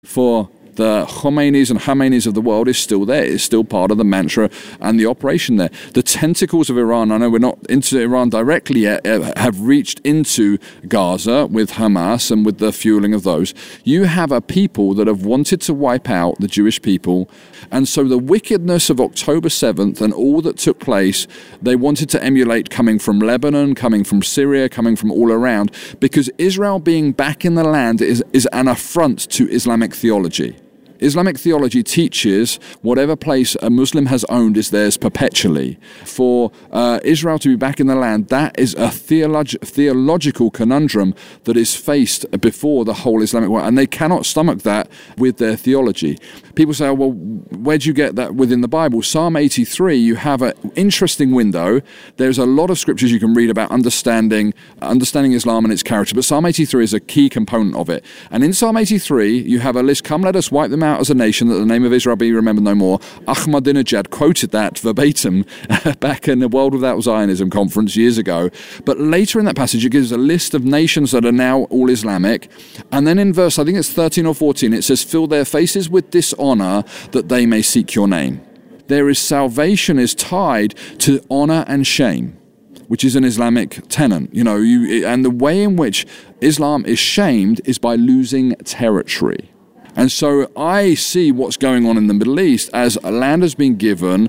for the Khomeinis and Khameneis of the world is still there. It's still part of the mantra and the operation there. The tentacles of Iran, I know we're not into Iran directly yet, have reached into Gaza with Hamas and with the fueling of those. You have a people that have wanted to wipe out the Jewish people. And so the wickedness of October 7th and all that took place, they wanted to emulate coming from Lebanon, coming from Syria, coming from all around, because Israel being back in the land is an affront to Islamic theology. Islamic theology teaches whatever place a Muslim has owned is theirs perpetually. For Israel to be back in the land, that is a theological conundrum that is faced before the whole Islamic world, and they cannot stomach that with their theology. People say, oh, well, where do you get that within the Bible? Psalm 83, you have an interesting window. There's a lot of scriptures you can read about understanding Islam and its character, but Psalm 83 is a key component of it. And in Psalm 83, you have a list, come let us wipe them out as a nation, that the name of Israel be remembered no more. Ahmadinejad quoted that verbatim back in the World Without Zionism conference years ago. But later in that passage, it gives a list of nations that are now all Islamic. And then in verse, I think it's 13 or 14, it says, fill their faces with dishonor that they may seek your name. Salvation is tied to honor and shame, which is an Islamic tenet. And the way in which Islam is shamed is by losing territory. And so I see what's going on in the Middle East as a land has been given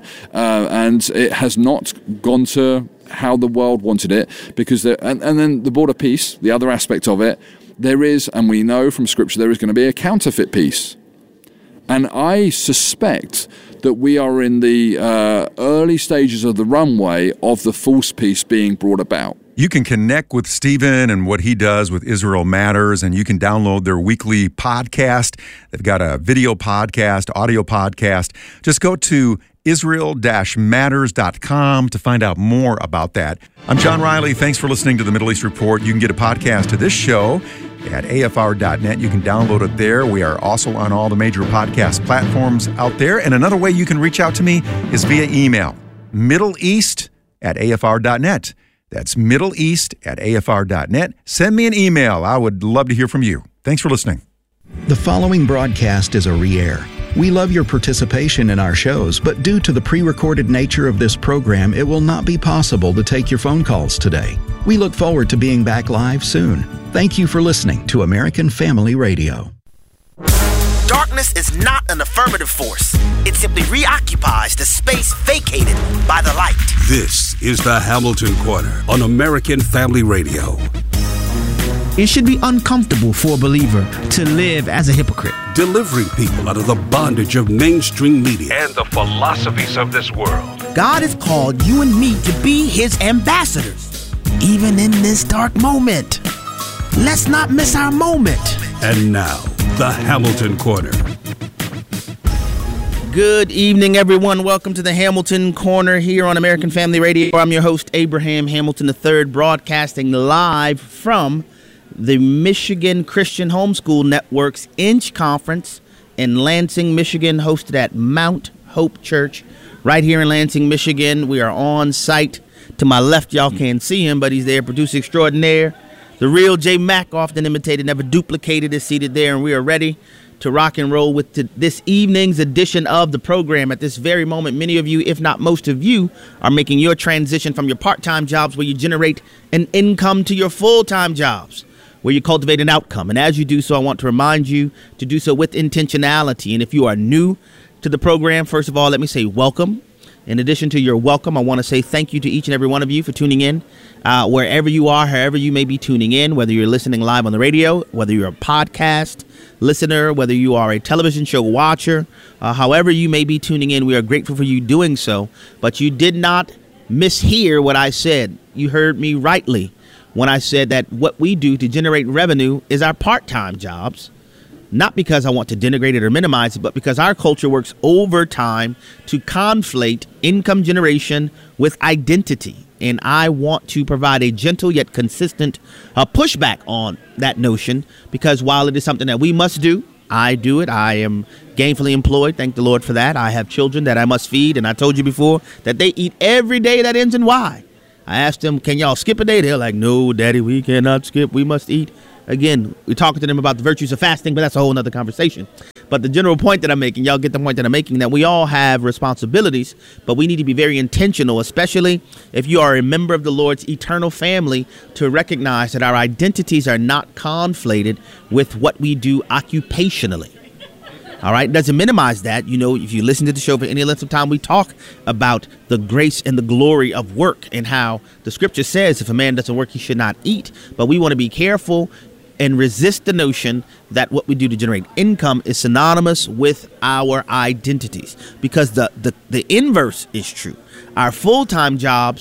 and it has not gone to how the world wanted it, because and then the border peace, the other aspect of it, there is, and we know from Scripture, there is going to be a counterfeit peace. And I suspect that we are in the early stages of the runway of the false peace being brought about. You can connect with Stephen and what he does with Israel Matters, and you can download their weekly podcast. They've got a video podcast, audio podcast. Just go to Israel-Matters.com to find out more about that. I'm John Riley. Thanks for listening to the Middle East Report. You can get a podcast of this show at afr.net. You can download it there. We are also on all the major podcast platforms out there. And another way you can reach out to me is via email, middleeast@afr.net. That's middleeast@afr.net. Send me an email. I would love to hear from you. Thanks for listening. The following broadcast is a re-air. We love your participation in our shows, but due to the pre-recorded nature of this program, it will not be possible to take your phone calls today. We look forward to being back live soon. Thank you for listening to American Family Radio. Darkness is not an affirmative force. It simply reoccupies the space vacated by the light. This is the Hamilton Corner on American Family Radio. It should be uncomfortable for a believer to live as a hypocrite. Delivering people out of the bondage of mainstream media and the philosophies of this world. God has called you and me to be his ambassadors, even in this dark moment. Let's not miss our moment. And now, the Hamilton Corner. Good evening, everyone. Welcome to the Hamilton Corner here on American Family Radio. I'm your host, Abraham Hamilton III, broadcasting live from the Michigan Christian Homeschool Network's Inch Conference in Lansing, Michigan, hosted at Mount Hope Church right here in Lansing, Michigan. We are on site. To my left, y'all can't see him, but he's there, producer extraordinaire. The real J Mac, often imitated, never duplicated, is seated there, and we are ready to rock and roll with this evening's edition of the program. At this very moment, many of you, if not most of you, are making your transition from your part-time jobs where you generate an income to your full-time jobs, where you cultivate an outcome. And as you do so, I want to remind you to do so with intentionality. And if you are new to the program, first of all, let me say welcome. In addition to your welcome, I want to say thank you to each and every one of you for tuning in. Wherever you are, however you may be tuning in, whether you're listening live on the radio, whether you're a podcast listener, whether you are a television show watcher, however you may be tuning in, we are grateful for you doing so. But you did not mishear what I said. You heard me rightly when I said that what we do to generate revenue is our part-time jobs. Not because I want to denigrate it or minimize it, but because our culture works overtime to conflate income generation with identity. And I want to provide a gentle yet consistent pushback on that notion, because while it is something that we must do, I do it. I am gainfully employed. Thank the Lord for that. I have children that I must feed. And I told you before that they eat every day that ends in Y. I asked them, can y'all skip a day? They're like, no, Daddy, we cannot skip. We must eat. Again, we're talking to them about the virtues of fasting, but that's a whole nother conversation. But the general point that I'm making, y'all get the point that I'm making, that we all have responsibilities, but we need to be very intentional, especially if you are a member of the Lord's eternal family, to recognize that our identities are not conflated with what we do occupationally. All right. Doesn't minimize that. You know, if you listen to the show for any length of time, we talk about the grace and the glory of work and how the scripture says if a man doesn't work, he should not eat. But we want to be careful and resist the notion that what we do to generate income is synonymous with our identities, because the inverse is true. Our full-time job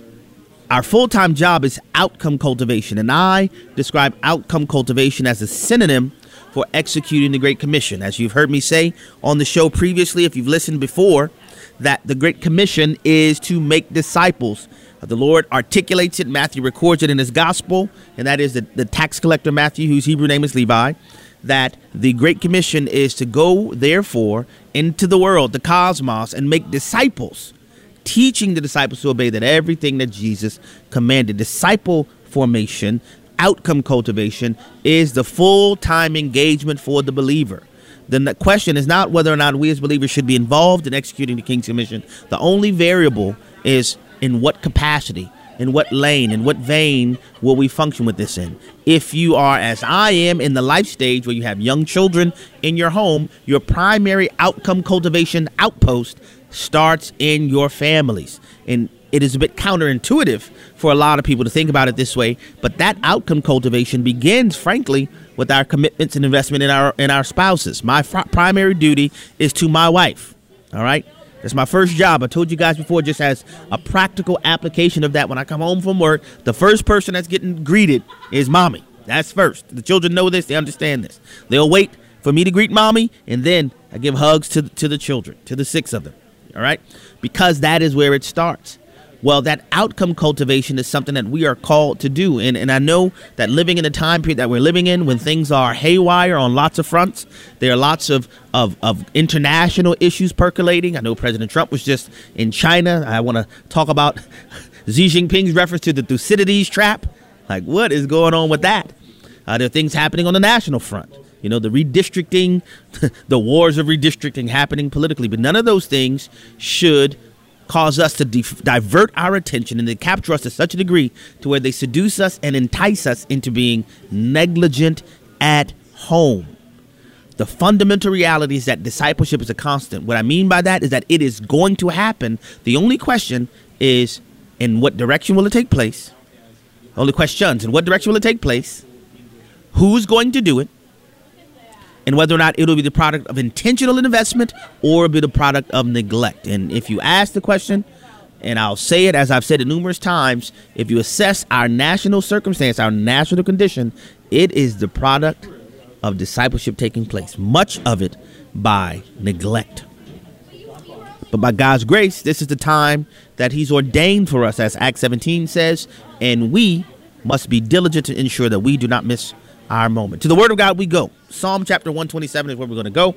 is outcome cultivation. And I describe outcome cultivation as a synonym for executing the Great Commission. As you've heard me say on the show previously, if you've listened before, that the Great Commission is to make disciples. The Lord articulates it. Matthew records it in his gospel, and that is the tax collector Matthew, whose Hebrew name is Levi, that the Great Commission is to go, therefore, into the world, the cosmos, and make disciples, teaching the disciples to obey that everything that Jesus commanded. Disciple formation, outcome cultivation, is the full-time engagement for the believer. Then the question is not whether or not we as believers should be involved in executing the King's Commission. The only variable is in what capacity, in what lane, in what vein will we function with this in. If you are, as I am, in the life stage where you have young children in your home, your primary outcome cultivation outpost starts in your families. And it is a bit counterintuitive for a lot of people to think about it this way, but that outcome cultivation begins, frankly, with our commitments and investment in our spouses. My primary duty is to my wife. All right. That's my first job. I told you guys before, just as a practical application of that. When I come home from work, the first person that's getting greeted is mommy. That's first. The children know this. They understand this. They'll wait for me to greet mommy, and then I give hugs to the children, to the 6 of them. All right. Because that is where it starts. Well, that outcome cultivation is something that we are called to do. And I know that living in the time period that we're living in, when things are haywire on lots of fronts, there are lots of international issues percolating. I know President Trump was just in China. I want to talk about Xi Jinping's reference to the Thucydides trap. Like, what is going on with that? There are things happening on the national front. You know, the redistricting, the wars of redistricting happening politically. But none of those things should cause us to divert our attention and to capture us to such a degree to where they seduce us and entice us into being negligent at home. The fundamental reality is that discipleship is a constant. What I mean by that is that it is going to happen. The only question is, in what direction will it take place? Only questions, in what direction will it take place? Who's going to do it? And whether or not it'll be the product of intentional investment or be the product of neglect. And if you ask the question, and I'll say it as I've said it numerous times, if you assess our national circumstance, our national condition, it is the product of discipleship taking place, much of it by neglect. But by God's grace, this is the time that he's ordained for us, as Acts 17 says, and we must be diligent to ensure that we do not miss our moment. To the Word of God we go. Psalm chapter 127 is where we're going to go.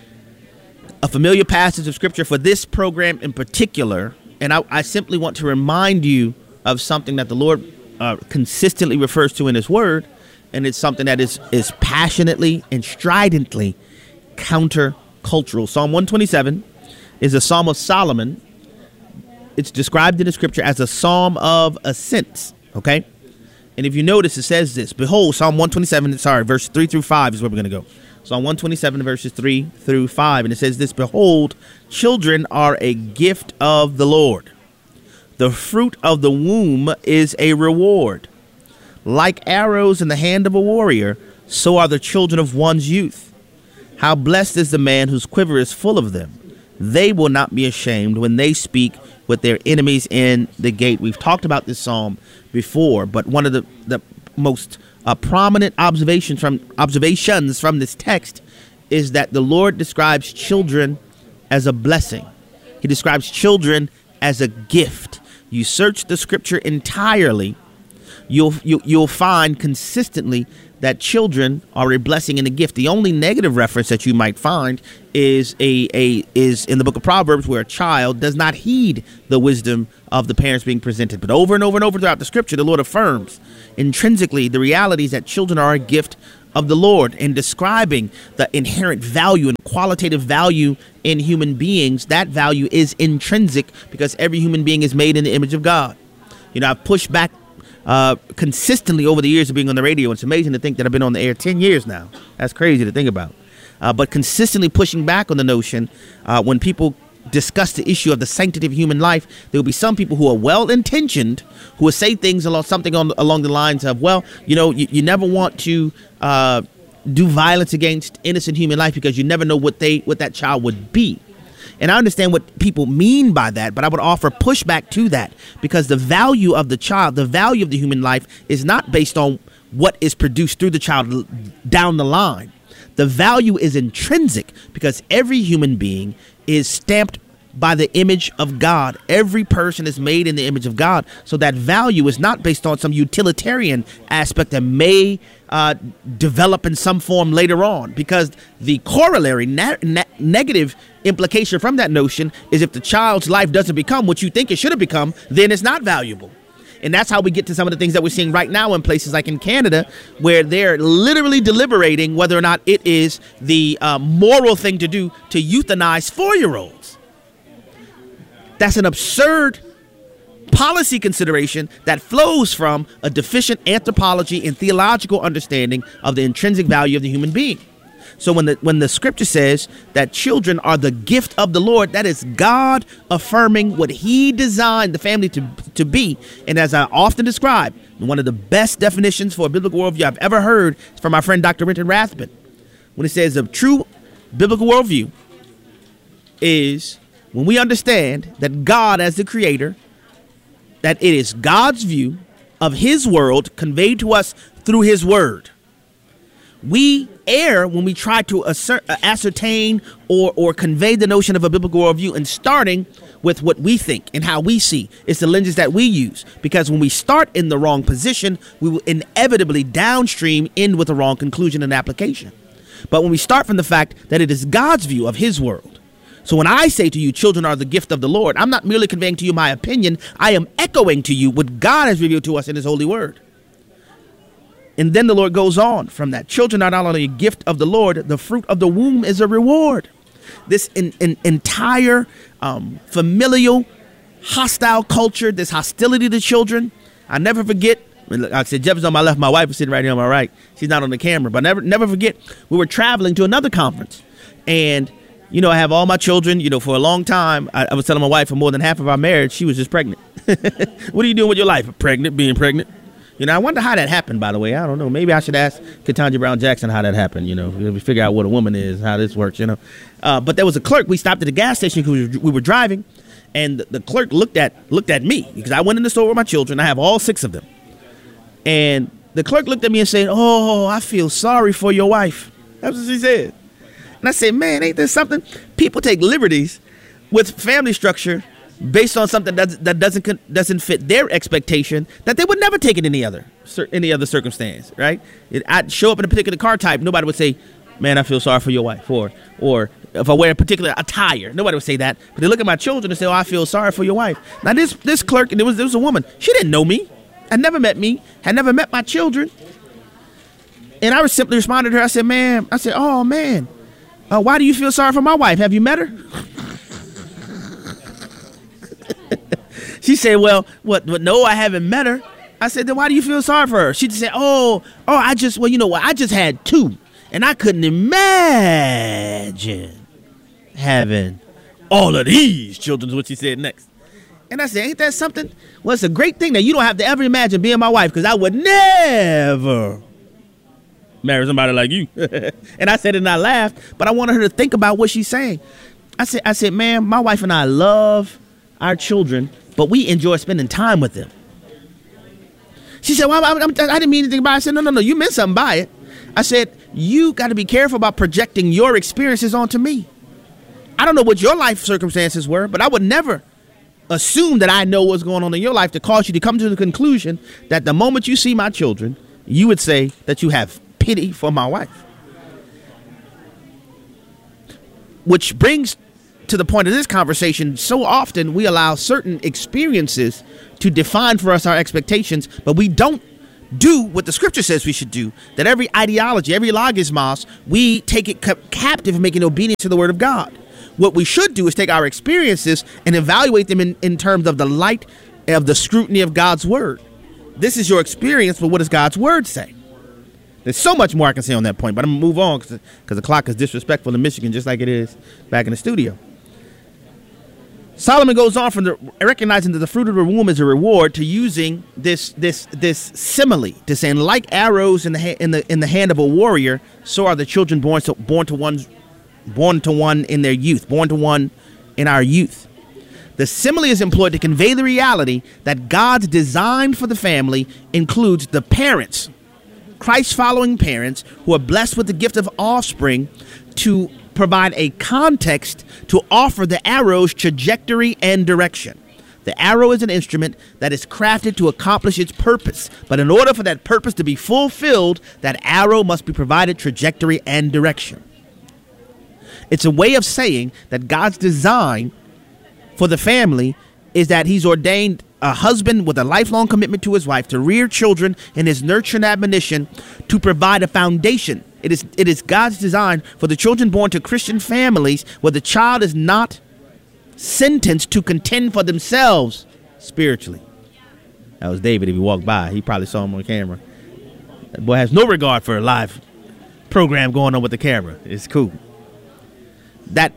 A familiar passage of Scripture for this program in particular. And I simply want to remind you of something that the Lord consistently refers to in his Word. And it's something that is passionately and stridently countercultural. Psalm 127 is a Psalm of Solomon. It's described in the Scripture as a Psalm of ascents. Okay? And if you notice, it says this. Behold, Psalm 127, verse 3 through 5 is where we're going to go. Psalm 127, verses 3 through 5. And it says this, behold, children are a gift of the Lord. The fruit of the womb is a reward. Like arrows in the hand of a warrior, so are the children of one's youth. How blessed is the man whose quiver is full of them. They will not be ashamed when they speak with their enemies in the gate. We've talked about this psalm before, but one of the most prominent observations from this text is that the Lord describes children as a blessing. He describes children as a gift. You search the Scripture entirely, you'll find consistently that children are a blessing and a gift. The only negative reference that you might find is in the book of Proverbs, where a child does not heed the wisdom of the parents being presented. But over and over and over throughout the scripture, the Lord affirms intrinsically the realities that children are a gift of the Lord, in describing the inherent value and qualitative value in human beings. That value is intrinsic because every human being is made in the image of God. You know, I've pushed back consistently over the years of being on the radio. It's amazing to think that I've been on the air 10 years now. That's crazy to think about. But consistently pushing back on the notion when people discuss the issue of the sanctity of human life, there will be some people who are well-intentioned who will say things along the lines of, well, you know, you never want to do violence against innocent human life because you never know what that child would be. And I understand what people mean by that, but I would offer pushback to that, because the value of the child, the value of the human life, is not based on what is produced through the child down the line. The value is intrinsic because every human being is stamped by the image of God. Every person is made in the image of God. So that value is not based on some utilitarian aspect that may develop in some form later on, because the corollary negative implication from that notion is if the child's life doesn't become what you think it should have become, then it's not valuable. And that's how we get to some of the things that we're seeing right now in places like in Canada, where they're literally deliberating whether or not it is the moral thing to do to euthanize 4-year-olds. That's an absurd policy consideration that flows from a deficient anthropology and theological understanding of the intrinsic value of the human being. So when the scripture says that children are the gift of the Lord, that is God affirming what he designed the family to be. And as I often describe, one of the best definitions for a biblical worldview I've ever heard is from my friend Dr. Renton Rathbun, when it says a true biblical worldview is when we understand that God as the creator, that it is God's view of his world conveyed to us through his word. We err when we try to ascertain or convey the notion of a biblical worldview, and starting with what we think and how we see. It's the lenses that we use, because when we start in the wrong position, we will inevitably downstream end with a wrong conclusion and application. But when we start from the fact that it is God's view of his world. So when I say to you, children are the gift of the Lord, I'm not merely conveying to you my opinion. I am echoing to you what God has revealed to us in his holy word. And then the Lord goes on from that. Children are not only a gift of the Lord, the fruit of the womb is a reward. This entire familial, hostile culture, this hostility to children. I never forget. I said Jeff is on my left. My wife is sitting right here on my right. She's not on the camera. But never forget, we were traveling to another conference. And, you know, I have all my children. You know, for a long time, I was telling my wife for more than half of our marriage, she was just pregnant. What are you doing with your life? Being pregnant. You know, I wonder how that happened, by the way. I don't know. Maybe I should ask Ketanji Brown Jackson how that happened, you know. We figure out what a woman is, how this works, you know. But there was a clerk. We stopped at the gas station because we were driving, and the clerk looked at me because I went in the store with my children. I have all 6 of them. And the clerk looked at me and said, "Oh, I feel sorry for your wife." That's what she said. And I said, man, ain't there something? People take liberties with family structure based on something that doesn't fit their expectation, that they would never take in any other circumstance, right? I'd show up in a particular car type, nobody would say, man, I feel sorry for your wife. Or if I wear a particular attire, nobody would say that. But they look at my children and say, oh, I feel sorry for your wife. Now this clerk, and there was a woman, she didn't know me, had never met me, had never met my children. And I simply responded to her, I said, oh man, why do you feel sorry for my wife? Have you met her? She said, well, what? No, I haven't met her. I said, then why do you feel sorry for her? She said, I just had 2. And I couldn't imagine having all of these children, is what she said next. And I said, ain't that something? Well, it's a great thing that you don't have to ever imagine being my wife, because I would never marry somebody like you. And I said it and I laughed, but I wanted her to think about what she's saying. I said, man, my wife and I love our children, but we enjoy spending time with them. She said, well, I didn't mean anything by it. I said, no, you meant something by it. I said, you got to be careful about projecting your experiences onto me. I don't know what your life circumstances were, but I would never assume that I know what's going on in your life to cause you to come to the conclusion that the moment you see my children, you would say that you have pity for my wife. Which brings to the point of this conversation, so often we allow certain experiences to define for us our expectations, but we don't do what the scripture says we should do, that every ideology, every logismos, we take it captive and make it obedient to the word of God. What we should do is take our experiences and evaluate them in terms of the light of the scrutiny of God's word. This is your experience, but what does God's word say? There's so much more I can say on that point, but I'm going to move on because the clock is disrespectful in Michigan, just like it is back in the studio. Solomon goes on from recognizing that the fruit of the womb is a reward to using this simile to saying, like arrows in the hand of a warrior, so are the children born to one in their youth, born to one in our youth. The simile is employed to convey the reality that God's design for the family includes the parents, Christ-following parents who are blessed with the gift of offspring, to provide a context to offer the arrow's trajectory and direction. The arrow is an instrument that is crafted to accomplish its purpose, but in order for that purpose to be fulfilled, that arrow must be provided trajectory and direction. It's a way of saying that God's design for the family is that he's ordained a husband with a lifelong commitment to his wife to rear children in his nurture and admonition, to provide a foundation. It is God's design for the children born to Christian families where the child is not sentenced to contend for themselves spiritually. That was David. If he walked by, he probably saw him on camera. That boy has no regard for a live program going on with the camera. It's cool. That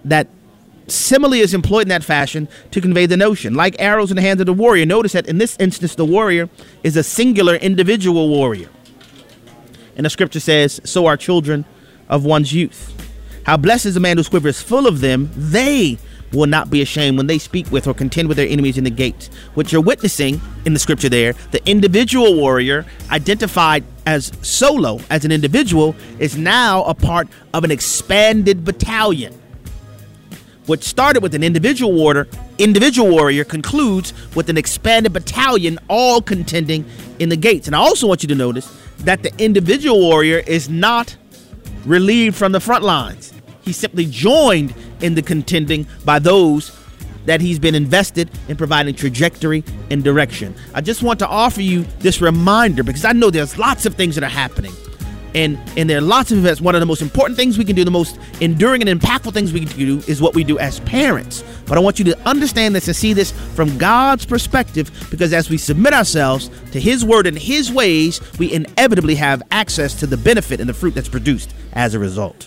simile is employed in that fashion to convey the notion. Like arrows in the hands of the warrior. Notice that in this instance, the warrior is a singular individual warrior. And the scripture says, so are children of one's youth. How blessed is the man whose quiver is full of them. They will not be ashamed when they speak with or contend with their enemies in the gates. What you're witnessing in the scripture there, the individual warrior identified as solo, as an individual, is now a part of an expanded battalion. What started with an individual warrior concludes with an expanded battalion, all contending in the gates. And I also want you to notice that the individual warrior is not relieved from the front lines. He's simply joined in the contending by those that he's been invested in providing trajectory and direction. I just want to offer you this reminder because I know there's lots of things that are happening. And there are lots of events. One of the most important things we can do, the most enduring and impactful things we can do is what we do as parents. But I want you to understand this and see this from God's perspective, because as we submit ourselves to his word and his ways, we inevitably have access to the benefit and the fruit that's produced as a result.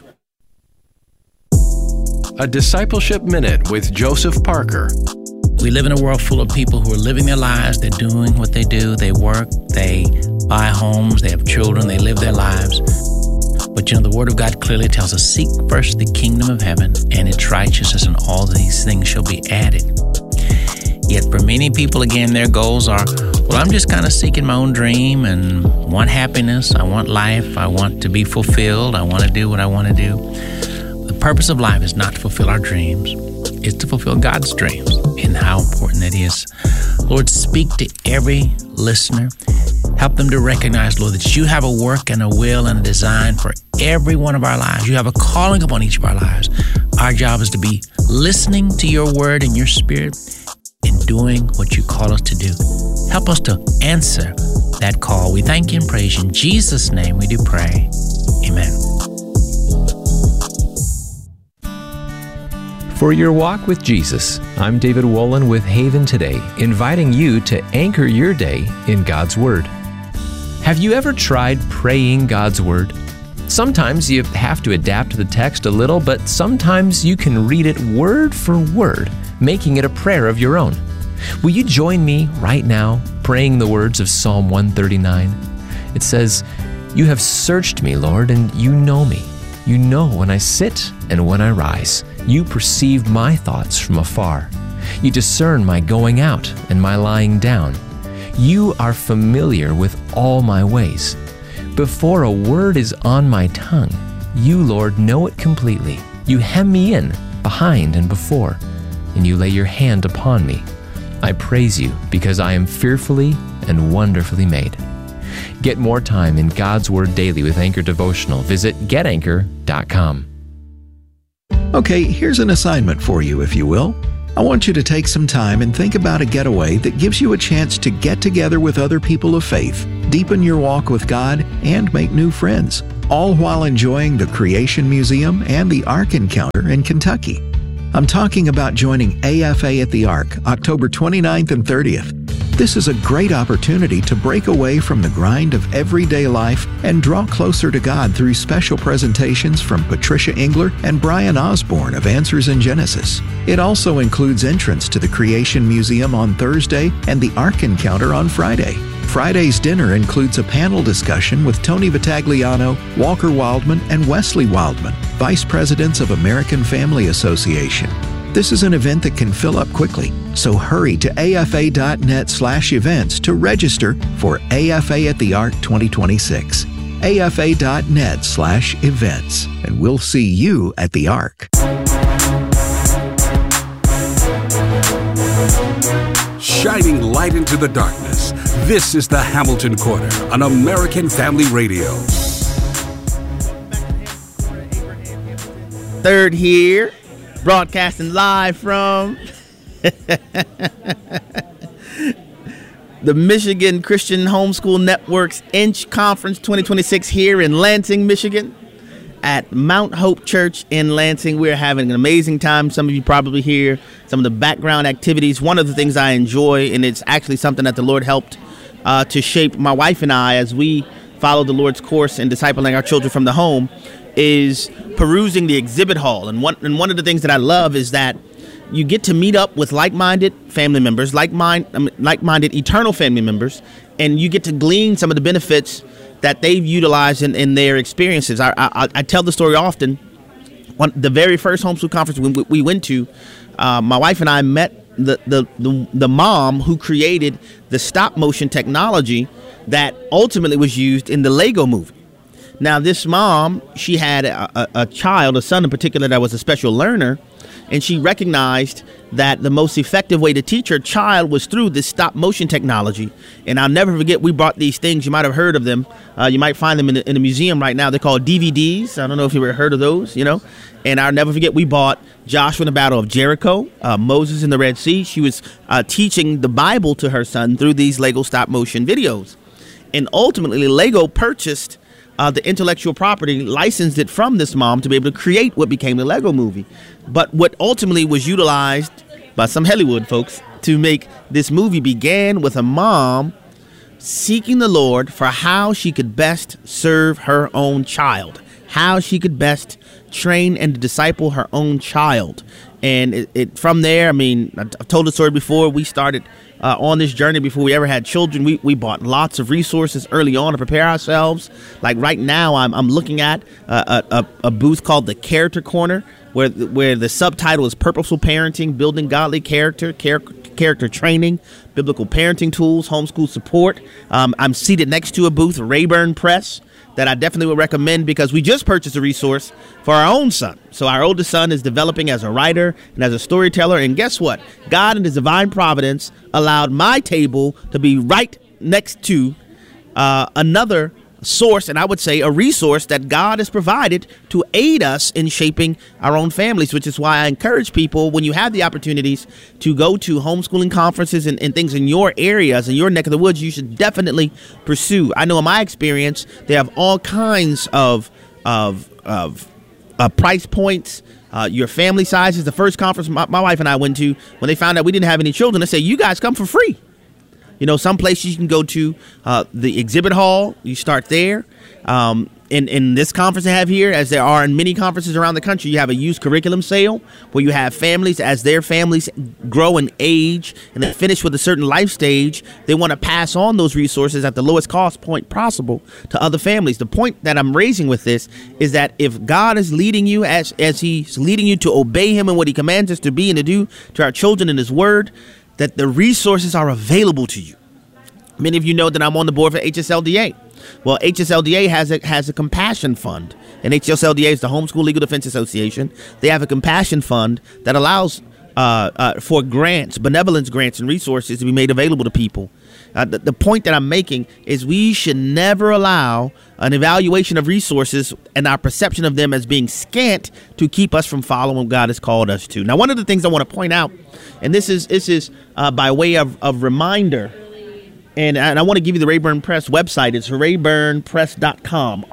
A Discipleship Minute with Joseph Parker. We live in a world full of people who are living their lives. They're doing what they do. They work, they buy homes, they have children, they live their lives. But the Word of God clearly tells us, seek first the kingdom of heaven and its righteousness, and all these things shall be added. Yet for many people, again, their goals are, well, I'm just kind of seeking my own dream and want happiness. I want life. I want to be fulfilled. I want to do what I want to do. The purpose of life is not to fulfill our dreams. It's to fulfill God's dreams, and how important that is. Lord, speak to every listener. Help them to recognize, Lord, that you have a work and a will and a design for every one of our lives. You have a calling upon each of our lives. Our job is to be listening to your word and your spirit and doing what you call us to do. Help us to answer that call. We thank you and praise you. In Jesus' name we do pray. Amen. For your walk with Jesus, I'm David Wolin with Haven Today, inviting you to anchor your day in God's Word. Have you ever tried praying God's Word? Sometimes you have to adapt the text a little, but sometimes you can read it word for word, making it a prayer of your own. Will you join me right now praying the words of Psalm 139? It says, "You have searched me, Lord, and you know me. You know when I sit and when I rise. You perceive my thoughts from afar. You discern my going out and my lying down. You are familiar with all my ways. Before a word is on my tongue, you, Lord, know it completely. You hem me in, behind and before, and you lay your hand upon me. I praise you because I am fearfully and wonderfully made. Get more time in God's Word daily with Anchor Devotional. Visit getanchor.com. Okay, here's an assignment for you, if you will. I want you to take some time and think about a getaway that gives you a chance to get together with other people of faith, deepen your walk with God, and make new friends, all while enjoying the Creation Museum and the Ark Encounter in Kentucky. I'm talking about joining AFA at the Ark, October 29th and 30th. This is a great opportunity to break away from the grind of everyday life and draw closer to God through special presentations from Patricia Engler and Brian Osborne of Answers in Genesis. It also includes entrance to the Creation Museum on Thursday and the Ark Encounter on Friday. Friday's dinner includes a panel discussion with Tony Vitagliano, Walker Wildman, and Wesley Wildman, Vice Presidents of American Family Association. This is an event that can fill up quickly, so hurry to afa.net/events to register for AFA at the Ark 2026. afa.net/events, and we'll see you at the Ark. Shining light into the darkness, this is the Hamilton Corner on American Family Radio. Third here, broadcasting live from the Michigan Christian Homeschool Network's Inch Conference 2026 here in Lansing, Michigan, at Mount Hope Church in Lansing. We're having an amazing time. Some of you probably hear some of the background activities. One of the things I enjoy, and it's actually something that the Lord helped to shape my wife and I as we follow the Lord's course in discipling our children from the home, is perusing the exhibit hall. And one of the things that I love is that you get to meet up with like-minded family members, like-minded eternal family members, and you get to glean some of the benefits that they've utilized in their experiences. I tell the story often. The very first homeschool conference we went to, my wife and I met the mom who created the stop motion technology that ultimately was used in the Lego movie. Now, this mom, she had a child, a son in particular, that was a special learner, and she recognized that the most effective way to teach her child was through this stop motion technology. And I'll never forget, we bought these things. You might have heard of them. You might find them in the museum right now. They're called DVDs. I don't know if you ever heard of those, And I'll never forget, we bought Joshua and the Battle of Jericho, Moses in the Red Sea. She was teaching the Bible to her son through these Lego stop motion videos. And ultimately, Lego purchased the intellectual property, licensed it from this mom to be able to create what became the Lego movie. But what ultimately was utilized by some Hollywood folks to make this movie began with a mom seeking the Lord for how she could best serve her own child, how she could best train and disciple her own child. And it from there, I've told the story before. We started on this journey before we ever had children. We bought lots of resources early on to prepare ourselves. Like right now, I'm looking at a booth called the Character Corner, where the subtitle is Purposeful Parenting, Building Godly Character Training, Biblical Parenting Tools, Homeschool Support. I'm seated next to a booth, Rayburn Press, that I definitely would recommend because we just purchased a resource for our own son. So our oldest son is developing as a writer and as a storyteller. And guess what? God in his divine providence allowed my table to be right next to another source, and I would say a resource that God has provided to aid us in shaping our own families, which is why I encourage people, when you have the opportunities to go to homeschooling conferences and things in your areas, in your neck of the woods, you should definitely pursue. I know in my experience, they have all kinds of price points, your family sizes. The first conference my wife and I went to, when they found out we didn't have any children, they said, you guys come for free. Some places you can go to the exhibit hall. You start there. In this conference they have here, as there are in many conferences around the country, you have a used curriculum sale where you have families, as their families grow in age and they finish with a certain life stage, they want to pass on those resources at the lowest cost point possible to other families. The point that I'm raising with this is that if God is leading you as he's leading you to obey him and what he commands us to be and to do to our children in his word, that the resources are available to you. Many of you know that I'm on the board for HSLDA. Well, HSLDA has a compassion fund, and HSLDA is the Homeschool Legal Defense Association. They have a compassion fund that allows for grants, benevolence grants and resources to be made available to people. The point that I'm making is we should never allow an evaluation of resources and our perception of them as being scant to keep us from following what God has called us to. Now, one of the things I want to point out, and this is by way of reminder, and I want to give you the Rayburn Press website. It's rayburnpress.com,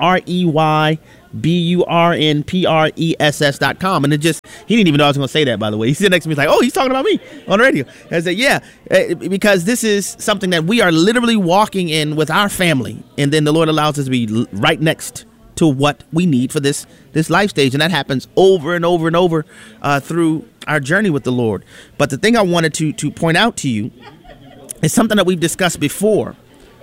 REYBURNPRESS.com. And he didn't even know I was going to say that, by the way. He sit next to me, he's like, oh, he's talking about me on the radio. I said, yeah, because this is something that we are literally walking in with our family. And then the Lord allows us to be right next to what we need for this life stage. And that happens over and over and over through our journey with the Lord. But the thing I wanted to point out to you is something that we've discussed before.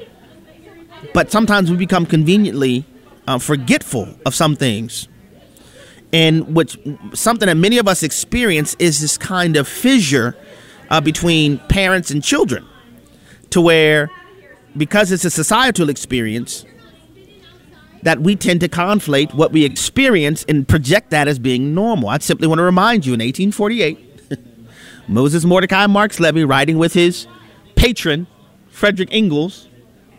But sometimes we become conveniently forgetful of some things, and something that many of us experience is this kind of fissure between parents and children, to where, because it's a societal experience, that we tend to conflate what we experience and project that as being normal. I simply want to remind you, in 1848, Moses Mordecai Marks Levy, riding with his patron Frederick Ingalls,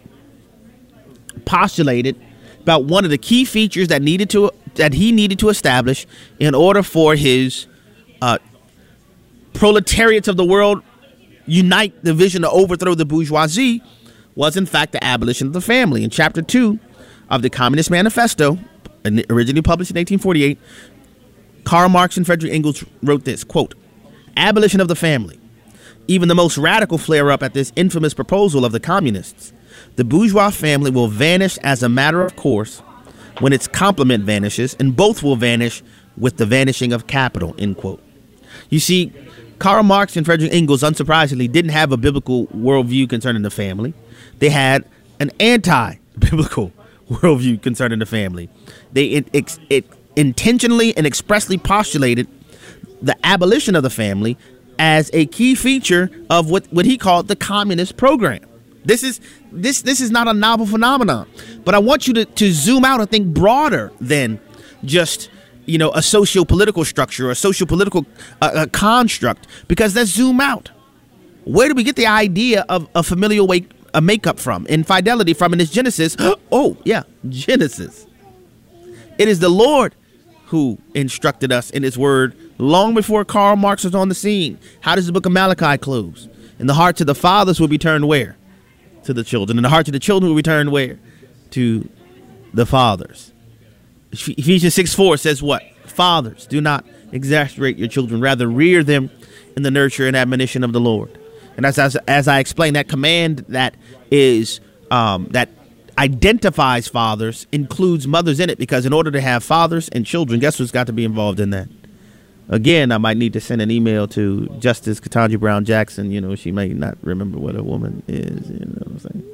postulated about one of the key features that he needed to establish in order for his proletariats of the world unite the vision to overthrow the bourgeoisie was in fact the abolition of the family. In chapter 2 of the Communist Manifesto, originally published in 1848, Karl Marx and Frederick Engels wrote this, quote, "Abolition of the family. Even the most radical flare up at this infamous proposal of the communists. The bourgeois family will vanish as a matter of course when its complement vanishes, and both will vanish with the vanishing of capital," end quote. You see, Karl Marx and Frederick Engels, unsurprisingly, didn't have a biblical worldview concerning the family. They had an anti-biblical worldview concerning the family. They intentionally and expressly postulated the abolition of the family as a key feature of what he called the communist program. This is not a novel phenomenon, but I want you to zoom out and think broader than just, a socio-political structure or a socio-political construct, because let's zoom out. Where do we get the idea of a familial makeup from? Infidelity from in its Genesis. Oh, yeah, Genesis. It is the Lord who instructed us in his word long before Karl Marx was on the scene. How does the book of Malachi close? And the hearts of the fathers will be turned where? To the children. And the hearts of the children will be turned where? To the fathers. Ephesians 6:4 says what? Fathers, do not exasperate your children. Rather, rear them in the nurture and admonition of the Lord. And as I explained, that command that is that identifies fathers includes mothers in it, because in order to have fathers and children, guess what's got to be involved in that? Again, I might need to send an email to Justice Ketanji Brown Jackson. She may not remember what a woman is. You know what I'm saying?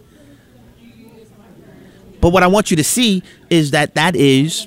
But what I want you to see is that is,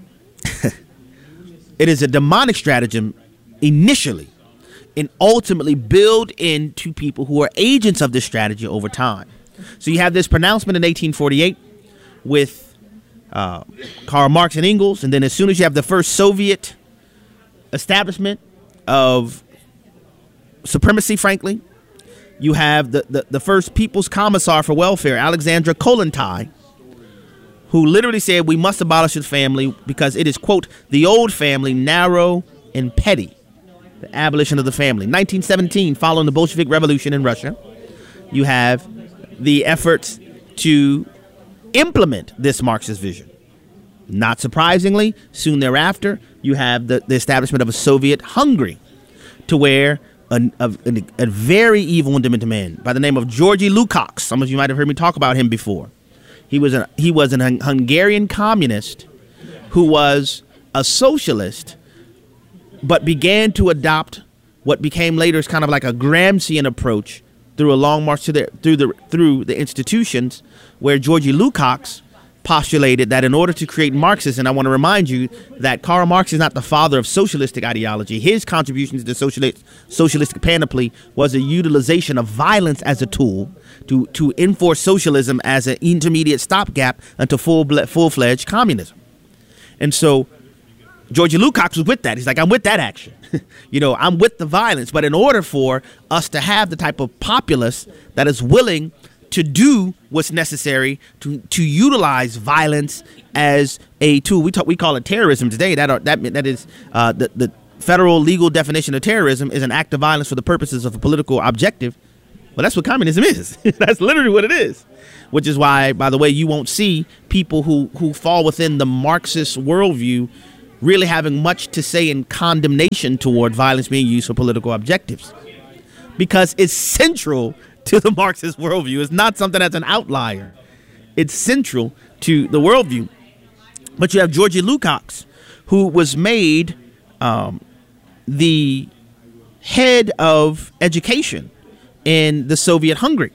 it is a demonic stratagem initially, and ultimately build into people who are agents of this strategy over time. So you have this pronouncement in 1848 with Karl Marx and Engels, and then as soon as you have the first Soviet establishment of supremacy, frankly, you have the first People's Commissar for Welfare, Alexandra Kollontai, who literally said we must abolish the family because it is, quote, the old family, narrow and petty. The abolition of the family. 1917, following the Bolshevik Revolution in Russia, you have the efforts to implement this Marxist vision. Not surprisingly, soon thereafter, you have the establishment of a Soviet Hungary, to where a very evil and demented man by the name of Georgy Lukács, some of you might have heard me talk about him before. He was an Hungarian communist who was a socialist, but began to adopt what became later as kind of like a Gramscian approach through a long march through the institutions, where Georgy Lukács postulated that in order to create Marxism, and I want to remind you that Karl Marx is not the father of socialistic ideology. His contribution to the socialistic panoply was a utilization of violence as a tool to enforce socialism as an intermediate stopgap until full-fledged communism. And so Georgy Lukács was with that. He's like, I'm with that action. I'm with the violence. But in order for us to have the type of populace that is willing to do what's necessary to utilize violence as a tool. We call it terrorism today. That is the federal legal definition of terrorism is an act of violence for the purposes of a political objective. Well, that's what communism is. That's literally what it is. Which is why, by the way, you won't see people who fall within the Marxist worldview really having much to say in condemnation toward violence being used for political objectives. Because it's central to the Marxist worldview. It's not something that's an outlier. It's central to the worldview. But you have Georgy Lukács, who was made the head of education in the Soviet Hungary.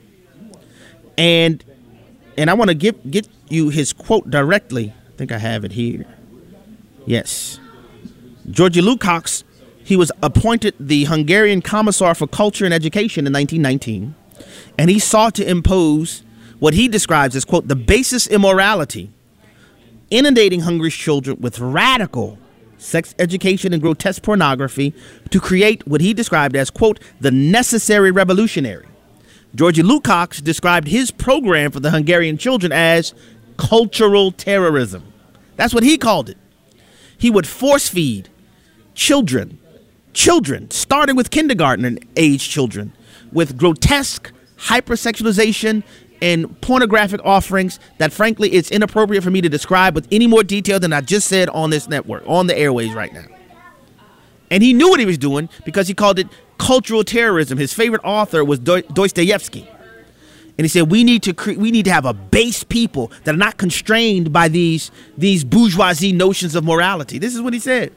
And I want to get you his quote directly. I think I have it here. Yes. Georgy Lukács, he was appointed the Hungarian Commissar for Culture and Education in 1919, and he sought to impose what he describes as, quote, the basis immorality, inundating Hungary's children with radical sex education and grotesque pornography to create what he described as, quote, the necessary revolutionary. Georgy Lukács described his program for the Hungarian children as cultural terrorism. That's what he called it. He would force feed children, starting with kindergarten age children, with grotesque hypersexualization and pornographic offerings that, frankly, it's inappropriate for me to describe with any more detail than I just said on this network, on the airways right now. And he knew what he was doing because he called it cultural terrorism. His favorite author was Dostoevsky. And he said, we need to have a base people that are not constrained by these bourgeoisie notions of morality. This is what he said.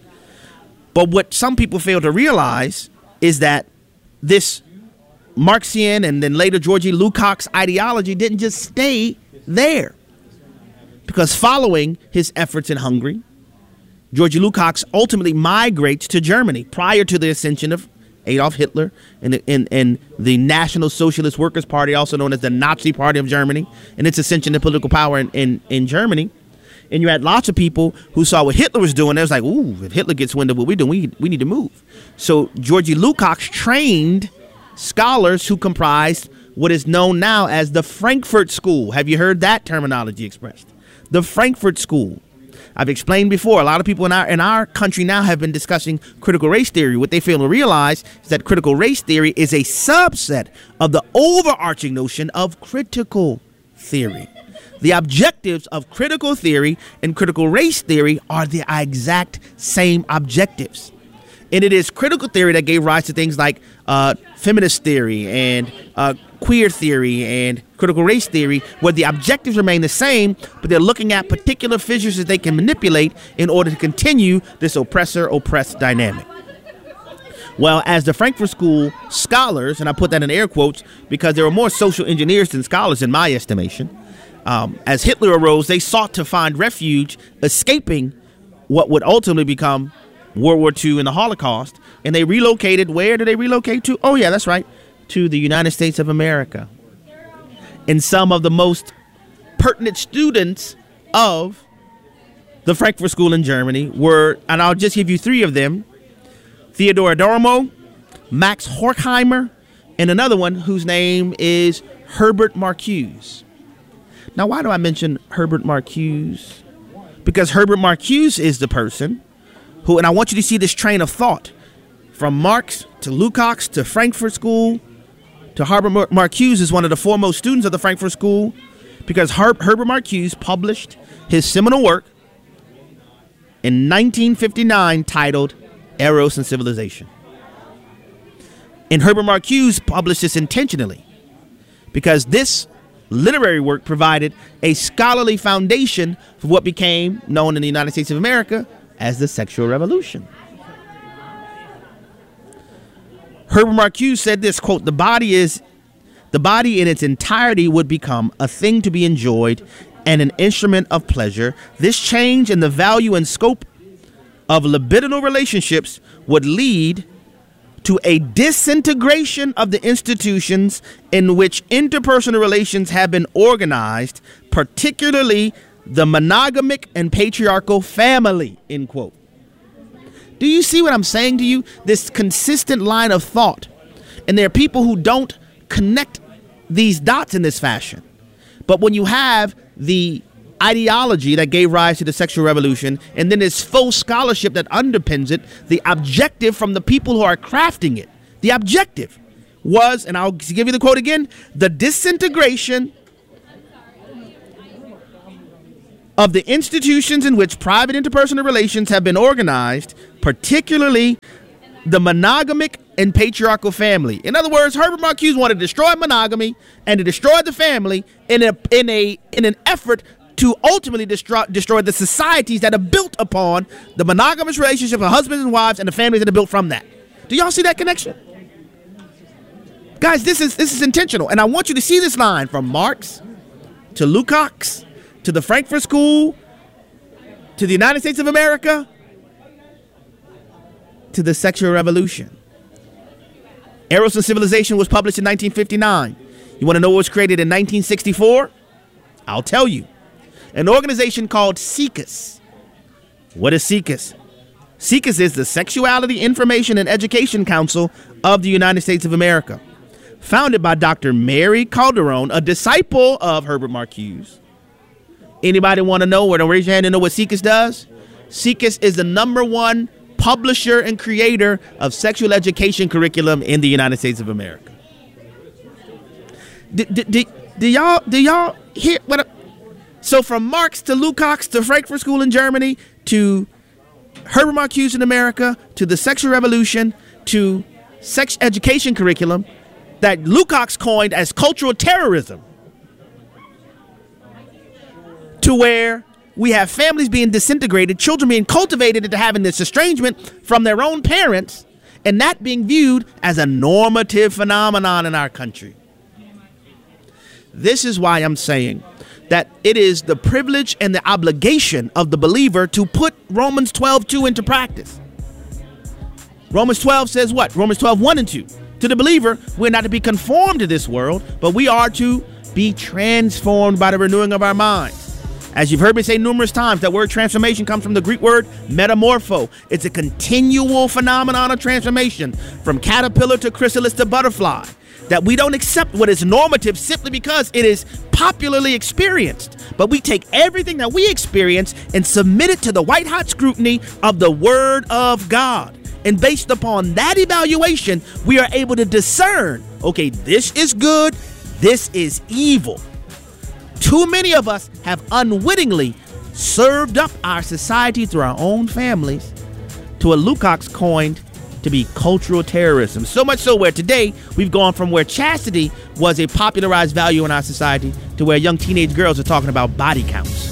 But what some people fail to realize is that this Marxian and then later Georgy Lukács ideology didn't just stay there. Because following his efforts in Hungary, Georgy Lukács ultimately migrates to Germany prior to the ascension of Adolf Hitler and the National Socialist Workers' Party, also known as the Nazi Party of Germany, and its ascension to political power in Germany. And you had lots of people who saw what Hitler was doing. They was like, ooh, if Hitler gets wind of what we're doing, we need to move. So Georgy Lukács trained scholars who comprised what is known now as the Frankfurt School. Have you heard that terminology expressed? The Frankfurt School. I've explained before, a lot of people in our country now have been discussing critical race theory. What they fail to realize is that critical race theory is a subset of the overarching notion of critical theory. The objectives of critical theory and critical race theory are the exact same objectives. And it is critical theory that gave rise to things like feminist theory and queer theory and critical race theory, where the objectives remain the same, but they're looking at particular fissures that they can manipulate in order to continue this oppressor-oppressed dynamic. Well, as the Frankfurt School scholars, and I put that in air quotes because there were more social engineers than scholars in my estimation, as Hitler arose, they sought to find refuge, escaping what would ultimately become World War II and the Holocaust, and they relocated. Where did they relocate to? Oh, yeah, that's right, to the United States of America. And some of the most pertinent students of the Frankfurt School in Germany were, and I'll just give you three of them, Theodor Adorno, Max Horkheimer, and another one whose name is Herbert Marcuse. Now, why do I mention Herbert Marcuse? Because Herbert Marcuse is the person who, and I want you to see this train of thought, from Marx to Lukács to Frankfurt School to Herbert Marcuse is one of the foremost students of the Frankfurt School, because Herbert Marcuse published his seminal work in 1959 titled Eros and Civilization. And Herbert Marcuse published this intentionally because this literary work provided a scholarly foundation for what became known in the United States of America as the sexual revolution. Herbert Marcuse said this, quote, the body in its entirety would become a thing to be enjoyed and an instrument of pleasure. This change in the value and scope of libidinal relationships would lead to a disintegration of the institutions in which interpersonal relations have been organized, particularly the monogamic and patriarchal family, end quote. Do you see what I'm saying to you? This consistent line of thought. And there are people who don't connect these dots in this fashion. But when you have the ideology that gave rise to the sexual revolution, and then this faux scholarship that underpins it, the objective from the people who are crafting it, the objective was, and I'll give you the quote again, the disintegration of the institutions in which private interpersonal relations have been organized, particularly the monogamic and patriarchal family. In other words, Herbert Marcuse wanted to destroy monogamy and to destroy the family in an effort to ultimately destroy the societies that are built upon the monogamous relationship of husbands and wives and the families that are built from that. Do y'all see that connection? Guys, this is intentional, and I want you to see this line from Marx to Lukács to the Frankfurt School to the United States of America to the sexual revolution. Eros and Civilization was published in 1959. You want to know what was created in 1964? I'll tell you. An organization called SIECUS. What is SIECUS? SIECUS is the Sexuality, Information, and Education Council of the United States of America. Founded by Dr. Mary Calderon, a disciple of Herbert Marcuse. Anybody want to know, or don't raise your hand and know what SIECUS does? SIECUS is the #1 publisher and creator of sexual education curriculum in the United States of America. Do y'all hear what? So from Marx to Lukács to Frankfurt School in Germany to Herbert Marcuse in America to the sexual revolution to sex education curriculum that Lukács coined as cultural terrorism, to where we have families being disintegrated, children being cultivated into having this estrangement from their own parents, and that being viewed as a normative phenomenon in our country. This is why I'm saying that it is the privilege and the obligation of the believer to put Romans 12:2 into practice. Romans 12 says what? Romans 12:1 and 2. To the believer, we're not to be conformed to this world, but we are to be transformed by the renewing of our minds. As you've heard me say numerous times, that word transformation comes from the Greek word metamorpho. It's a continual phenomenon of transformation from caterpillar to chrysalis to butterfly. That we don't accept what is normative simply because it is popularly experienced. But we take everything that we experience and submit it to the white-hot scrutiny of the Word of God. And based upon that evaluation, we are able to discern, okay, this is good, this is evil. Too many of us have unwittingly served up our society through our own families to what Lukács coined to be cultural terrorism. So much so where today we've gone from where chastity was a popularized value in our society to where young teenage girls are talking about body counts.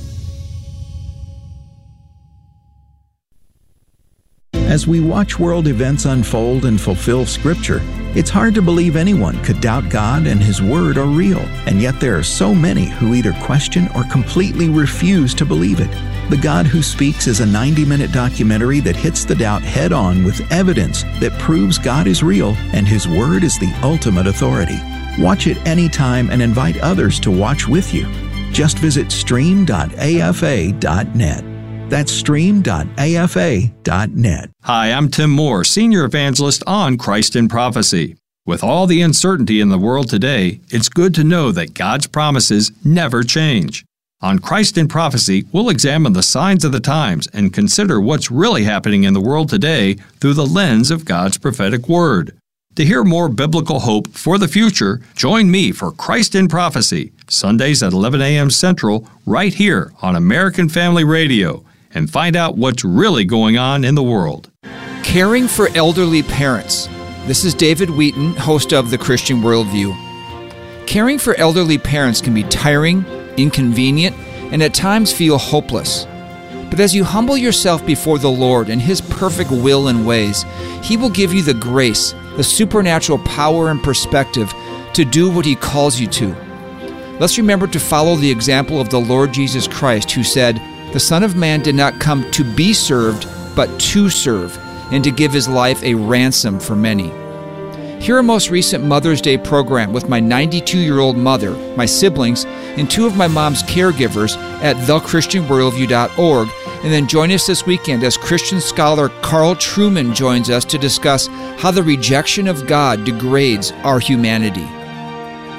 As we watch world events unfold and fulfill Scripture, it's hard to believe anyone could doubt God and His Word are real, and yet there are so many who either question or completely refuse to believe it. The God Who Speaks is a 90-minute documentary that hits the doubt head-on with evidence that proves God is real and His Word is the ultimate authority. Watch it anytime and invite others to watch with you. Just visit stream.afa.net. That's stream.afa.net. Hi, I'm Tim Moore, Senior Evangelist on Christ in Prophecy. With all the uncertainty in the world today, it's good to know that God's promises never change. On Christ in Prophecy, we'll examine the signs of the times and consider what's really happening in the world today through the lens of God's prophetic word. To hear more biblical hope for the future, join me for Christ in Prophecy, Sundays at 11 a.m. Central, right here on American Family Radio, and find out what's really going on in the world. Caring for elderly parents. This is David Wheaton, host of The Christian Worldview. Caring for elderly parents can be tiring, inconvenient, and at times feel hopeless. But as you humble yourself before the Lord and His perfect will and ways, He will give you the grace, the supernatural power and perspective to do what He calls you to. Let's remember to follow the example of the Lord Jesus Christ, who said, "The Son of Man did not come to be served, but to serve, and to give His life a ransom for many." Hear a most recent Mother's Day program with my 92-year-old mother, my siblings, and two of my mom's caregivers at thechristianworldview.org, and then join us this weekend as Christian scholar Carl Trueman joins us to discuss how the rejection of God degrades our humanity.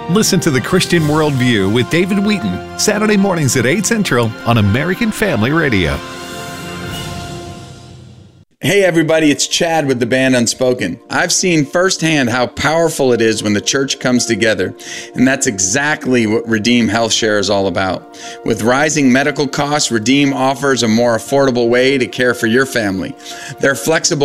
Listen to The Christian Worldview with David Wheaton, Saturday mornings at 8 Central on American Family Radio. Hey everybody, it's Chad with the band Unspoken. I've seen firsthand how powerful it is when the church comes together, and that's exactly what Redeem Health Share is all about. With rising medical costs, Redeem offers a more affordable way to care for your family. Their flexible